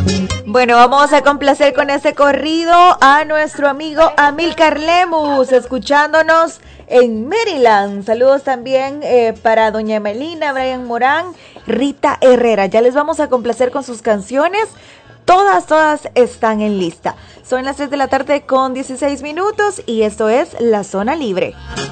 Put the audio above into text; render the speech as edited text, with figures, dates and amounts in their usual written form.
Bueno, vamos a complacer con este corrido a nuestro amigo Amílcar Lemus, escuchándonos en Maryland. Saludos también para doña Melina, Brian Morán, Rita Herrera. Ya les vamos a complacer con sus canciones. Todas están en lista. Son las 3 de la tarde con 16 minutos y esto es La Zona Libre.